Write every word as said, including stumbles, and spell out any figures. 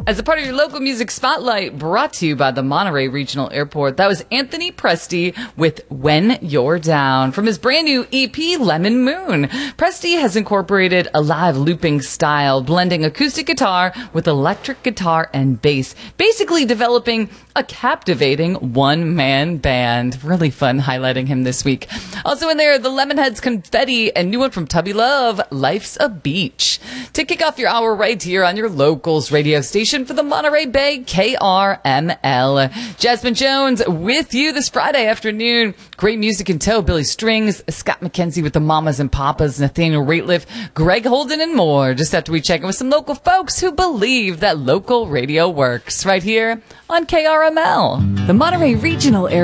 As a part of your local music spotlight, brought to you by the Monterey Regional Airport, that was Anthony Presti with When You're Down from his brand new E P, Lemon Moon. Presti has incorporated a live looping style, blending acoustic guitar with electric guitar and bass, basically developing a captivating one-man band. Really fun highlighting him this week. Also in there, the Lemonheads Confetti and new one from Tubby Love, Life's a Beach. To kick off your hour right here on your locals radio station for the Monterey Bay, K R M L. Jasmine Jones with you this Friday afternoon. Great music in tow. Billy Strings, Scott McKenzie with the Mamas and Papas, Nathaniel Rateliff, Greg Holden, and more. Just after we check in with some local folks who believe that local radio works right here on K R M L. The Monterey Regional Airport